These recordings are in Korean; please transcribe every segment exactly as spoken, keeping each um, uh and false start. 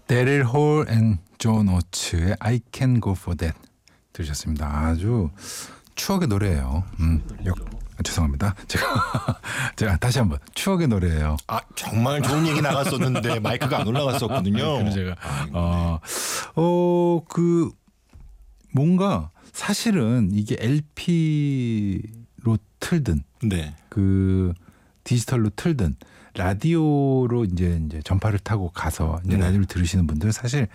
데릴 홀 앤 존 오츠의 I Can Go For That 들으셨습니다. 아주 추억의 노래예요. 음, 역, 아, 죄송합니다. 제가 제가 다시 한번 추억의 노래예요. 아 정말 좋은 얘기 나갔었는데 마이크가 안 올라갔었거든요. 그래서 제가 아, 어, 어, 그 뭔가 사실은 이게 엘피로 틀든 네. 그 디지털로 틀든 라디오로 이제 이제 전파를 타고 가서 이제 네. 라디오를 들으시는 분들은 사실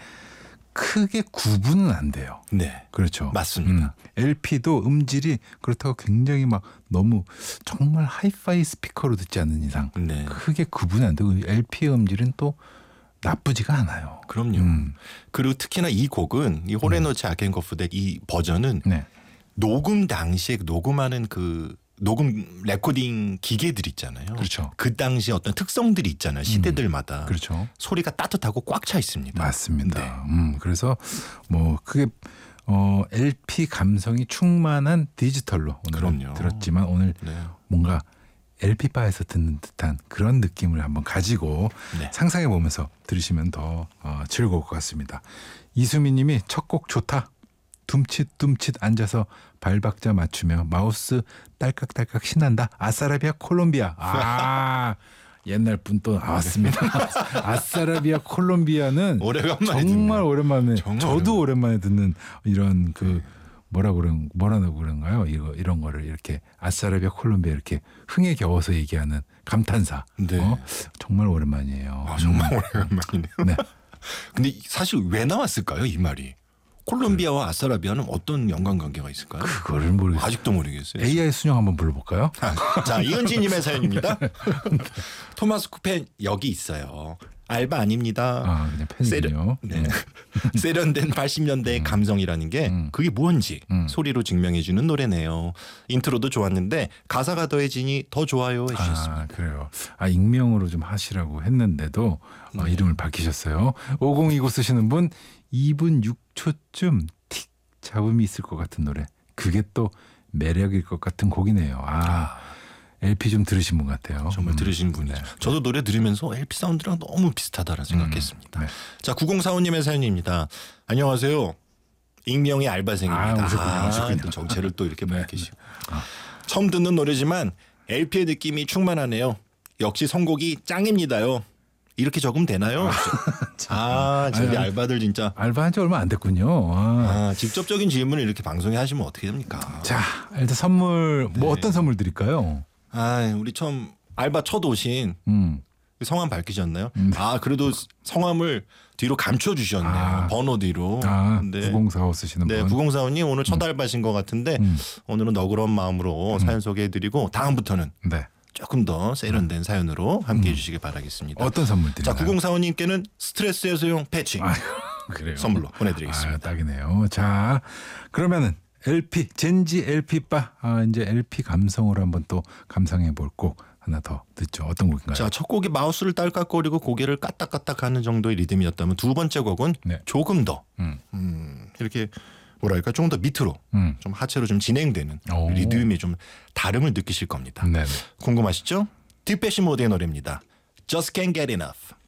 크게 구분은 안 돼요. 네. 그렇죠. 맞습니다. 음, 엘피도 음질이 그렇다고 굉장히 막 너무 정말 하이파이 스피커로 듣지 않는 이상 네. 크게 구분이 안 되고 엘피의 음질은 또 나쁘지가 않아요. 그럼요. 음. 그리고 특히나 이 곡은 이 홀앤오츠 아켄 거프덱 이 버전은 네. 녹음 당시에 녹음하는 그 녹음 레코딩 기계들 있잖아요. 그렇죠. 그 당시 어떤 특성들이 있잖아요. 시대들마다. 그렇죠. 소리가 따뜻하고 꽉 차 있습니다. 맞습니다. 네. 음, 그래서 뭐 그게 어, 엘피 감성이 충만한 디지털로 오늘 그럼요. 들었지만 오늘 네. 뭔가 엘피 바에서 듣는 듯한 그런 느낌을 한번 가지고 네. 상상해 보면서 들으시면 더 어, 즐거울 것 같습니다. 이수미 님이 첫 곡 좋다. 둠칫둠칫 앉아서 발박자 맞추며 마우스 딸깍딸깍 신난다. 아싸라비아 콜롬비아. 아 옛날 분 또 나왔습니다. 아싸라비아 콜롬비아는 오래간만에 정말 듣네요. 오랜만에 정말 저도 오랜만에 듣는 이런 그 뭐라 그런 뭐라고 그런가요? 이거 이런 거를 이렇게 아싸라비아 콜롬비아 이렇게 흥에 겨워서 얘기하는 감탄사. 네. 어? 정말 오랜만이에요. 아, 정말 음. 오래간만이네요. 네. 근데 사실 왜 나왔을까요? 이 말이. 콜롬비아와 아싸라비아는 어떤 연관관계가 있을까요? 그거를 모르겠어요. 아직도 모르겠어요. 에이아이 순영 한번 불러볼까요? 자, 이은지님의 사연입니다. 토마스 쿠펜 여기 있어요. 알바 아닙니다. 아, 그냥 팬이군요. 세련, 네. 세련된 팔십 년대의 감성이라는 게 음. 그게 뭔지 음. 소리로 증명해주는 노래네요. 인트로도 좋았는데 가사가 더해지니 더 좋아요 해주셨습니다. 아, 그래요. 아, 익명으로 좀 하시라고 했는데도 어, 네. 이름을 밝히셨어요. 오공이구 쓰시는 분 이 분 육 초쯤 틱 잡음이 있을 것 같은 노래. 그게 또 매력일 것 같은 곡이네요. 아, 아, 엘피 좀 들으신 분 같아요. 정말 음. 들으신 분이죠. 네. 저도 노래 들으면서 엘피 사운드랑 너무 비슷하다라 생각했습니다. 네. 자, 구공사오님의 사연입니다. 안녕하세요. 익명의 알바생입니다. 아, 오셨군요. 오셨군요. 또 정체를 또 이렇게 네. 밝히시고. 처음 듣는 노래지만 엘피의 느낌이 충만하네요. 역시 선곡이 짱입니다요. 이렇게 적으면 되나요? 아, 저희 아니, 아니. 알바들 진짜. 알바한 지 얼마 안 됐군요. 아. 아, 직접적인 질문을 이렇게 방송에 하시면 어떻게 됩니까? 자, 일단 선물 뭐 네. 어떤 선물 드릴까요? 아, 우리 처음 알바 첫 오신 음. 성함 밝히셨나요? 음. 아, 그래도 성함을 뒤로 감춰 주셨네요. 아. 번호 뒤로. 아, 네. 구공사오 쓰시는 네, 분. 구공사오님 오늘 첫 알바신 것 같은데 음. 오늘은 너그러운 마음으로 사연 소개해드리고 다음부터는 네. 조금 더 세련된 사연으로 함께해 주시기 바라겠습니다. 어떤 선물 자, 드리나요? 구공사오님께는 스트레스 해소용 패치 아, 그래요. 선물로 보내드리겠습니다. 아, 딱이네요. 자, 그러면은 엘피 젠지 엘피바 아, 이제 엘피 감성으로 한번 또 감상해 볼 곡 하나 더 듣죠. 어떤 곡인가요? 자, 첫 곡이 마우스를 딸깍거리고 고개를 까딱까딱하는 정도의 리듬이었다면 두 번째 곡은 네. 조금 더 음. 음, 이렇게 뭐랄까 조금 더 밑으로 음. 좀 하체로 좀 진행되는 오. 리듬이 좀 다름을 느끼실 겁니다. 네. 궁금하시죠? 딥배시 모드의 노래입니다. Just can't get enough.